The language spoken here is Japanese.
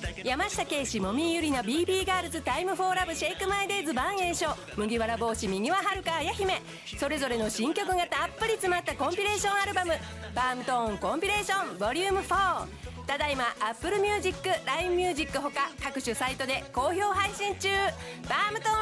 山下圭史、もみゆりな BB ガールズ、タイムフォーラブ、シェイクマイデイズ、万栄翔、麦わら帽子、右ははるか、あや姫、それぞれの新曲がたっぷり詰まったコンピレーションアルバム、パームトーンコンピレーションボリューム4、ただいま Apple Music、LINE Music ほか各種サイトで好評配信中。パームトーン